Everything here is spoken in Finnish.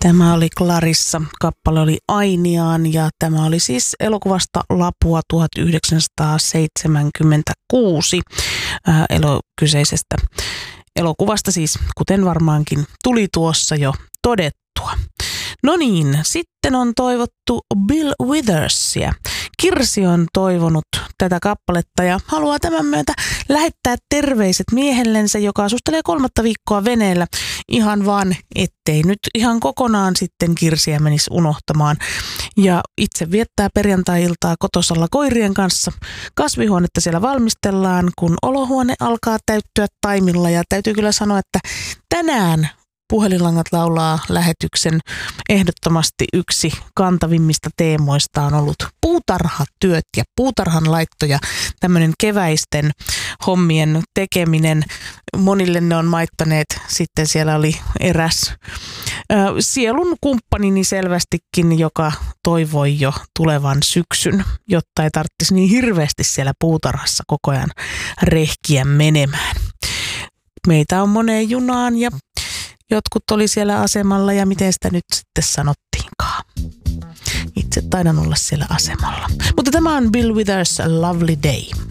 Tämä oli Clarissa, kappale oli Ainiaan ja tämä oli siis elokuvasta Lapua 1976 kyseisestä elokuvasta siis, kuten varmaankin tuli tuossa jo todettua. No niin, sitten on toivottu Bill Withersia. Kirsi on toivonut tätä kappaletta ja haluaa tämän myötä lähettää terveiset miehellensä, joka asustelee 3 viikkoa veneellä. Ihan vaan, ettei nyt ihan kokonaan sitten Kirsiä menisi unohtamaan. Ja itse viettää perjantai-iltaa kotosalla koirien kanssa. Kasvihuonetta siellä valmistellaan, kun olohuone alkaa täyttyä taimilla. Ja täytyy kyllä sanoa, että tänään Puhelinlangat laulaa lähetyksen ehdottomasti yksi kantavimmista teemoista on ollut puutarhatyöt ja puutarhan laitto ja tämmöinen keväisten hommien tekeminen. Monille ne on maittaneet. Sitten siellä oli eräs sielun kumppanini selvästikin, joka toivoi jo tulevan syksyn, jotta ei tarvitsisi niin hirveästi siellä puutarhassa koko ajan rehkiä menemään. Meitä on moneen junaan ja jotkut oli siellä asemalla ja miten sitä nyt sitten sanottiinkaan. Itse taidan olla siellä asemalla. Mutta tämä on Bill Withers' A Lovely Day.